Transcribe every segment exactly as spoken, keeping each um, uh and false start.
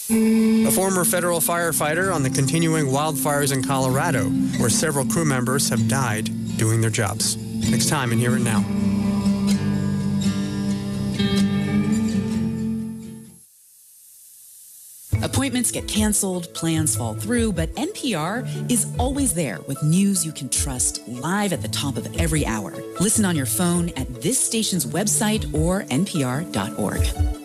A former federal firefighter on the continuing wildfires in Colorado, where several crew members have died doing their jobs. Next time in Hear It Now. Appointments get canceled, plans fall through, but N P R is always there with news you can trust, live at the top of every hour. Listen on your phone at this station's website or N P R dot org.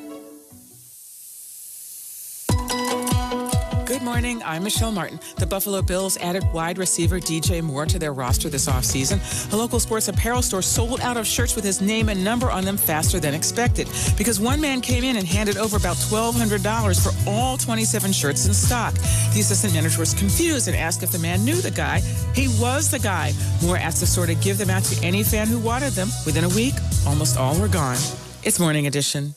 Good morning, I'm Michelle Martin. The Buffalo Bills added wide receiver D J Moore to their roster this offseason. A local sports apparel store sold out of shirts with his name and number on them faster than expected because one man came in and handed over about twelve hundred dollars for all twenty-seven shirts in stock. The assistant manager was confused and asked if the man knew the guy. He was the guy. Moore asked the store to give them out to any fan who wanted them. Within a week, almost all were gone. It's Morning Edition.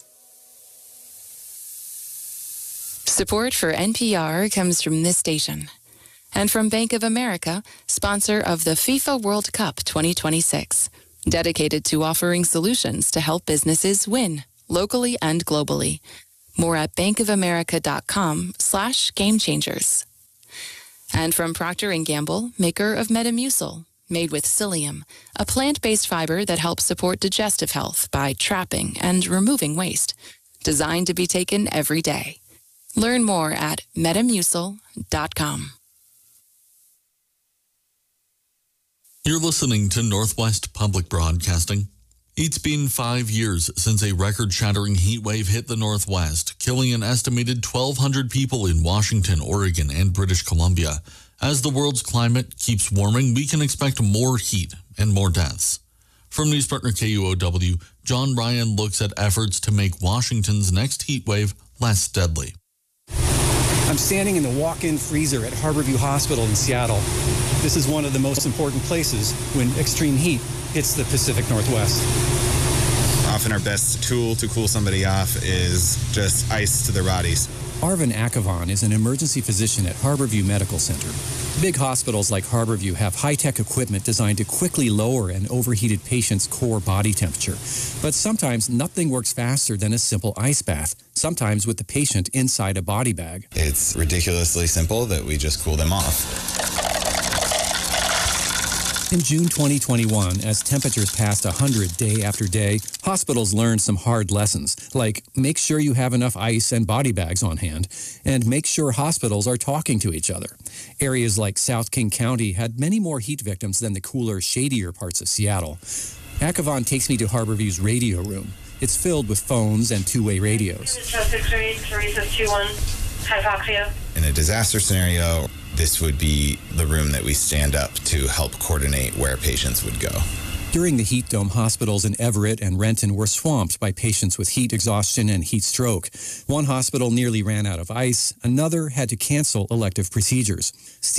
Support for N P R comes from this station and from Bank of America, sponsor of the FIFA World Cup twenty twenty-six, dedicated to offering solutions to help businesses win locally and globally. More at bankofamerica.com slash game changers. And from Procter and Gamble, maker of Metamucil, made with psyllium, a plant-based fiber that helps support digestive health by trapping and removing waste, designed to be taken every day. Learn more at metamucil dot com. You're listening to Northwest Public Broadcasting. It's been five years since a record-shattering heat wave hit the Northwest, killing an estimated twelve hundred people in Washington, Oregon, and British Columbia. As the world's climate keeps warming, we can expect more heat and more deaths. From news partner K U O W, John Ryan looks at efforts to make Washington's next heat wave less deadly. I'm standing in the walk-in freezer at Harborview Hospital in Seattle. This is one of the most important places when extreme heat hits the Pacific Northwest. Often our best tool to cool somebody off is just ice to their bodies. Arvin Akavan is an emergency physician at Harborview Medical Center. Big hospitals like Harborview have high-tech equipment designed to quickly lower an overheated patient's core body temperature. But sometimes nothing works faster than a simple ice bath, sometimes with the patient inside a body bag. It's ridiculously simple that we just cool them off. In June twenty twenty-one, as temperatures passed one hundred day after day, hospitals learned some hard lessons, like make sure you have enough ice and body bags on hand, and make sure hospitals are talking to each other. Areas like South King County had many more heat victims than the cooler, shadier parts of Seattle. Akavan takes me to Harborview's radio room. It's filled with phones and two-way radios. In a disaster scenario, this would be the room that we stand up to help coordinate where patients would go. During the heat dome, hospitals in Everett and Renton were swamped by patients with heat exhaustion and heat stroke. One hospital nearly ran out of ice. Another had to cancel elective procedures.